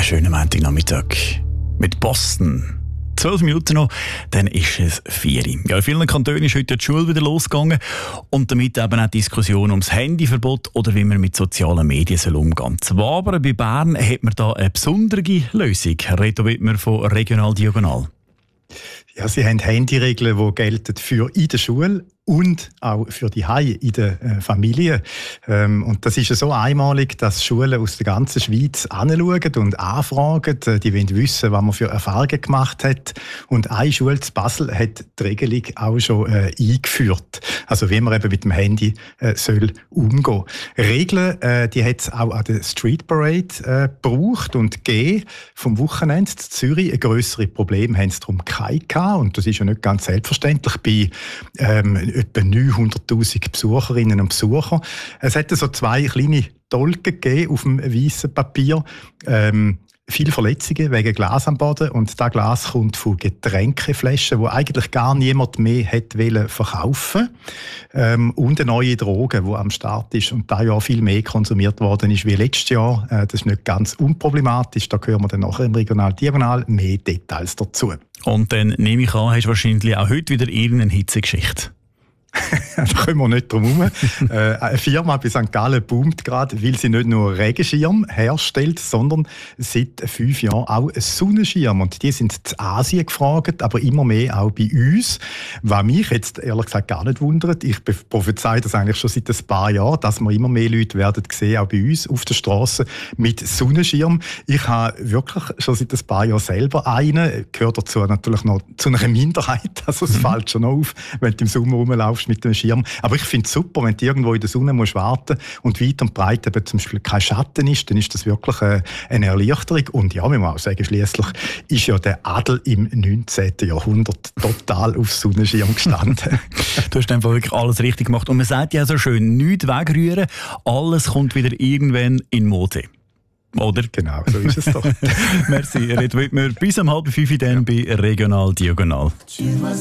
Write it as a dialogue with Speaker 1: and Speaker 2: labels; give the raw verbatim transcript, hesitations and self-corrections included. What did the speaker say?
Speaker 1: schönen Montagnachmittag mit Boston. Zwölf Minuten noch, dann ist es vier. Ja, in vielen Kantonen ist heute die Schule wieder losgegangen und damit eben auch die Diskussion ums Handyverbot oder wie man mit sozialen Medien soll umgehen soll. Zwar aber bei Bern hat man da eine besondere Lösung. Reto Wittmer von Regional Diagonal.
Speaker 2: Ja, sie haben Handyregeln, die gelten für in der Schule und auch für die Heim in der äh, Familie. Ähm, und das ist ja so einmalig, dass Schulen aus der ganzen Schweiz anschauen und anfragen. Die wollen wissen, was man für Erfahrungen gemacht hat. Und eine Schule zu Basel hat die Regelung auch schon äh, eingeführt. Also wie man eben mit dem Handy äh, soll umgehen. Regeln, äh, die hat es auch an der Street Parade äh, gebraucht und gegeben. Vom Wochenende in Zürich ein grössere Problem haben sie darum keine gehabt. Und das ist ja nicht ganz selbstverständlich bei ähm, etwa neunhunderttausend Besucherinnen und Besucher. Es hat so zwei kleine Dolken gegeben auf dem weißen Papier. Ähm, viele Verletzungen wegen Glas am Boden. Und das Glas kommt von Getränkeflaschen, die eigentlich gar niemand mehr hätte verkaufen ähm, und eine neue Droge, die am Start ist und da ja viel mehr konsumiert worden ist wie letztes Jahr. Äh, das ist nicht ganz unproblematisch. Da hören wir dann nachher im Regional Diagonal mehr Details dazu.
Speaker 1: Und dann nehme ich an, hast du wahrscheinlich auch heute wieder irgendeine Hitzegeschichte.
Speaker 2: Da kommen wir nicht drum herum. äh, eine Firma bei Sankt Gallen boomt gerade, weil sie nicht nur Regenschirm herstellt, sondern seit fünf Jahren auch einen Sonnenschirm. Und die sind in Asien gefragt, aber immer mehr auch bei uns. Was mich jetzt ehrlich gesagt gar nicht wundert. Ich prophezei das eigentlich schon seit ein paar Jahren, dass wir immer mehr Leute werden sehen, auch bei uns auf der Straße mit Sonnenschirm. Ich habe wirklich schon seit ein paar Jahren selber einen. Gehört dazu natürlich noch zu einer Minderheit. Also es mhm. fällt schon auf, wenn du im Sommer rumlaufst mit dem Schirm. Aber ich finde es super, wenn du irgendwo in der Sonne musst warten und weit und breit eben zum Beispiel kein Schatten ist, dann ist das wirklich eine, eine Erleichterung. Und ja, wir müssen auch sagen, schliesslich ist ja der Adel im neunzehnten Jahrhundert total auf Sonnenschirm gestanden.
Speaker 1: Du hast einfach wirklich alles richtig gemacht. Und man sagt ja so schön, nichts wegrühren, alles kommt wieder irgendwann in Mode. Oder?
Speaker 2: Genau, so ist es doch.
Speaker 1: Merci, Reto Wittmer. Bis um halb fünf dann bei Regional Diagonal.